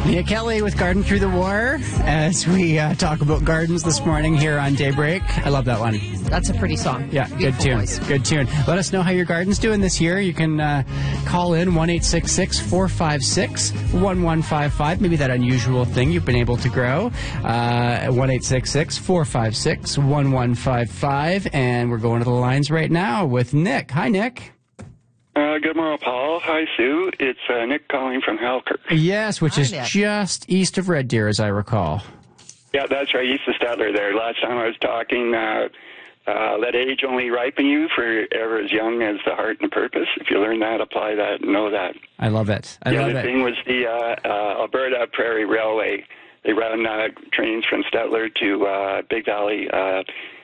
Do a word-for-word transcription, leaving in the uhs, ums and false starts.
Mia Kelly with Garden Through the War as we uh, talk about gardens this morning here on Daybreak. I love that one. That's a pretty song. Yeah, Beautiful good tune. voice. Good tune. Let us know how your garden's doing this year. You can uh, call in one eight six six, four five six, one one five five. Maybe that unusual thing you've been able to grow. Uh, one eight six six, four five six, one one five five. And we're going to the lines right now with Nick. Hi, Nick. Uh, good morning, Paul. Hi, Sue. It's uh, Nick calling from Halkirk. Yes, which Hi, is Nick. just east of Red Deer, as I recall. Yeah, that's right. East of Statler there. Last time I was talking, uh, uh, let age only ripen you for ever as young as the heart and the purpose. If you learn that, apply that, know that. I love it. I the love other it. thing was the uh, uh, Alberta Prairie Railway. They run uh, trains from Statler to uh, Big Valley. Uh,